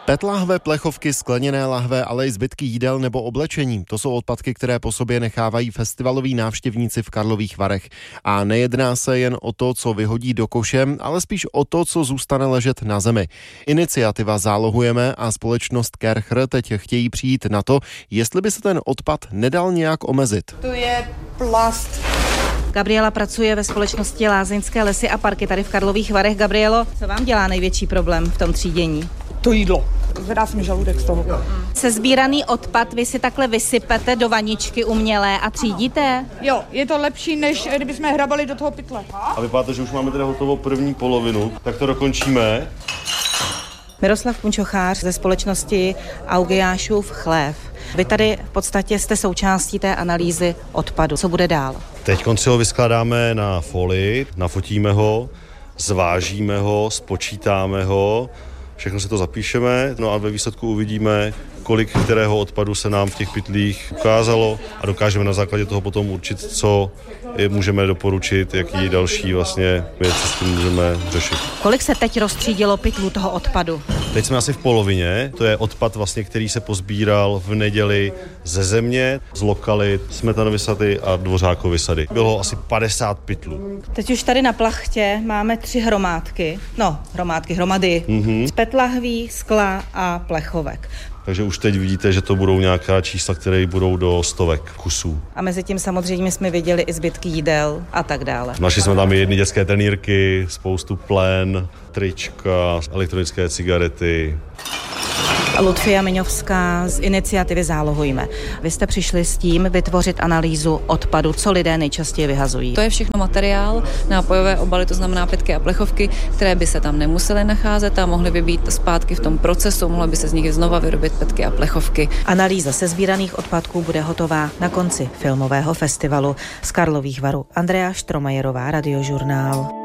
PET lahve, plechovky, skleněné lahve, ale i zbytky jídel nebo oblečení. To jsou odpadky, které po sobě nechávají festivaloví návštěvníci v Karlových Varech. A nejedná se jen o to, co vyhodí do koše, ale spíš o to, co zůstane ležet na zemi. Iniciativa Zálohujeme a společnost Kercher teď chtějí přijít na to, jestli by se ten odpad nedal nějak omezit. To je plast. Gabriela pracuje ve společnosti Lázeňské lesy a parky tady v Karlových Varech. Gabrielo, co vám dělá největší problém v tom třídění? To jídlo. Zvedá se mi žaludek z toho. Sesbíraný odpad vy si takhle vysypete do vaničky umělé a třídíte? Jo, je to lepší, než kdybychom hrabali do toho pytle. A vypadá to, že už máme teda hotovou první polovinu, tak to dokončíme. Miroslav Punčochář ze společnosti Augiášův chlév. Vy tady v podstatě jste součástí té analýzy odpadu. Co bude dál? Teď si ho vyskládáme na folii, nafotíme ho, zvážíme ho, spočítáme ho, všechno si to zapíšeme, no a ve výsledku uvidíme, kolik kterého odpadu se nám v těch pytlích ukázalo a dokážeme na základě toho potom určit, co můžeme doporučit, jaký další vlastně věci s tím můžeme řešit. Kolik se teď rozstřídilo pytlů toho odpadu? Teď jsme asi v polovině, to je odpad vlastně, který se pozbíral v neděli ze země, z lokalit Smetanovy sady a Dvořákovy sady. Bylo asi 50 pytlů. Teď už tady na plachtě máme 3 hromady. Z PET lahví, skla a plechovek. Takže už teď vidíte, že to budou nějaká čísla, které budou do stovek kusů. A mezi tím samozřejmě jsme viděli i zbytky jídel a tak dále. Našli jsme tam i jedny dětské trenýrky, spoustu plen, trička, elektronické cigarety. Ludfia Miňovská z iniciativy Zálohujme. Vy jste přišli s tím vytvořit analýzu odpadu, co lidé nejčastěji vyhazují. To je všechno materiál, nápojové obaly, to znamená pytky a plechovky, které by se tam nemusely nacházet a mohly by být zpátky v tom procesu, mohly by se z nich znova vyrobit pytky a plechovky. Analýza sesbíraných odpadků bude hotová na konci filmového festivalu z Karlových Varů. Andrea Štromajerová, Radiožurnál.